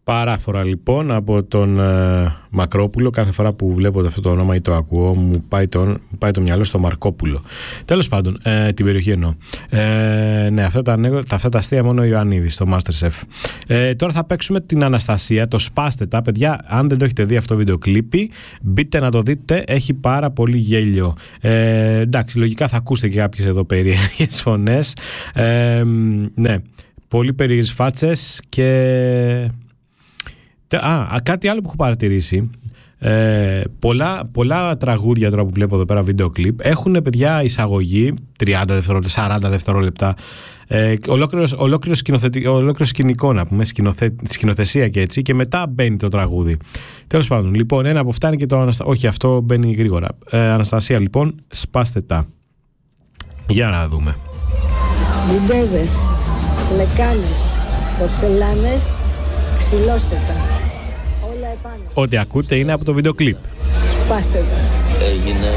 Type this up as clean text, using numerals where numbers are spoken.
Παράφορα λοιπόν από τον Μακρόπουλο. Κάθε φορά που βλέπω αυτό το όνομα ή το ακούω, μου πάει το μυαλό στο Μαρκόπουλο. Τέλος πάντων, την περιοχή εννοώ. Ναι, αυτά τα αστεία μόνο ο Ιωαννίδης στο Masterchef. Τώρα θα παίξουμε την Αναστασία. Το σπάστε τα, παιδιά. Αν δεν το έχετε δει αυτό το βίντεο κλίπι, μπείτε να το δείτε. Έχει πάρα πολύ γέλιο. Εντάξει, λογικά θα ακούσετε και κάποιες εδώ περίεργες φωνές. Ναι, πολύ περίεργες φάτσες και... κάτι άλλο που έχω παρατηρήσει. Πολλά τραγούδια τώρα που βλέπω εδώ πέρα βίντεο κλιπ έχουν, παιδιά, εισαγωγή 30 δευτερόλεπτα, 40 δευτερόλεπτα, ολόκληρο σκηνικό, να πούμε, σκηνοθεσία και έτσι, και μετά μπαίνει το τραγούδι. Τέλος πάντων, λοιπόν, ένα από αυτά είναι και το όχι, αυτό μπαίνει γρήγορα. Αναστασία, λοιπόν, σπάστε τα. Για να δούμε. Βιντέδες, λεκάνες, πορσελάνες, ξυλώστε τα. Όλα επάνω. Ό,τι ακούτε είναι από το βίντεο κλιπ. Σπάστε τα. Έγινε